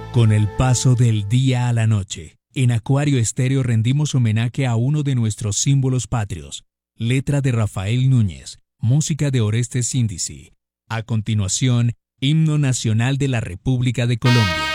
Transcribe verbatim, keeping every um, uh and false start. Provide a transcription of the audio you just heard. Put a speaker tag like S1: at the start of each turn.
S1: Con el paso del día a la noche, en Acuario Estéreo rendimos homenaje a uno de nuestros símbolos patrios. Letra de Rafael Núñez, música de Orestes Índice. A continuación, Himno Nacional de la República de Colombia.